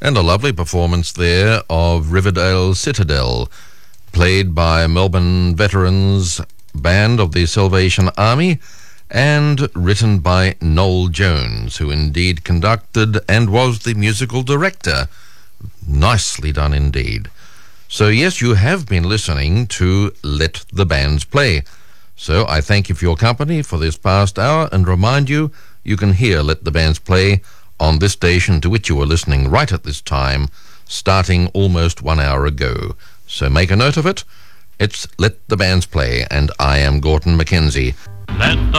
And a lovely performance there of Riverdale Citadel, played by Melbourne Veterans Band of the Salvation Army and written by Noel Jones, who indeed conducted and was the musical director. Nicely done indeed. So yes, you have been listening to Let the Bands Play. So I thank you for your company for this past hour and remind you, you can hear Let the Bands Play on this station to which you were listening right at this time, starting almost 1 hour ago. So make a note of it. It's Let the Bands Play, and I am Gordon Mackenzie. Let the